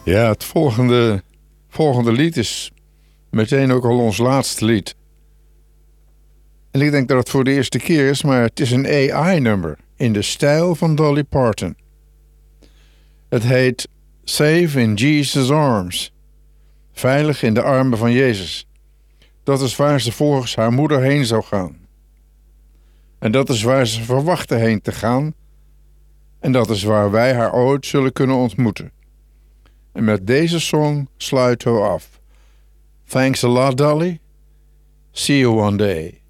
Ja, het volgende lied is meteen ook al ons laatste lied. En ik denk dat het voor de eerste keer is, maar het is een AI-nummer in de stijl van Dolly Parton. Het heet Safe in Jesus' Arms. Veilig in de armen van Jezus. Dat is waar ze volgens haar moeder heen zou gaan. En dat is waar ze verwachtte heen te gaan. En dat is waar wij haar ooit zullen kunnen ontmoeten. En met deze song sluiten we af. Thanks a lot, Dolly. See you one day.